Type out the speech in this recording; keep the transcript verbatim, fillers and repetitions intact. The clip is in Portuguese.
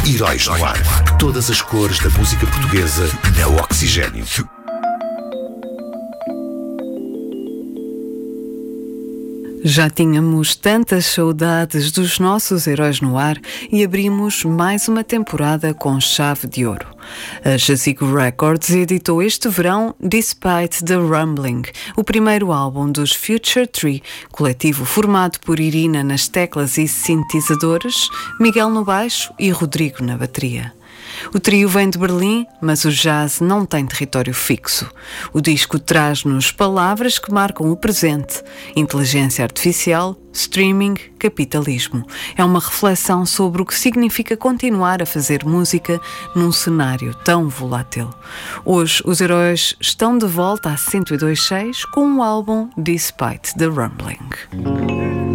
Heróis no Ar. Todas as cores da música portuguesa na Oxigénio. Já tínhamos tantas saudades dos nossos heróis no ar e abrimos mais uma temporada com chave de ouro. A Jazigo Records editou este verão Despite the Rumbling, o primeiro álbum dos Future Tree, coletivo formado por Irina nas teclas e sintetizadores, Miguel no baixo e Rodrigo na bateria. O trio vem de Berlim, mas o jazz não tem território fixo. O disco traz-nos palavras que marcam o presente: inteligência artificial, streaming, capitalismo. É uma reflexão sobre o que significa continuar a fazer música num cenário tão volátil. Hoje, os heróis estão de volta a cento e dois ponto seis com o álbum Despite the Rumbling.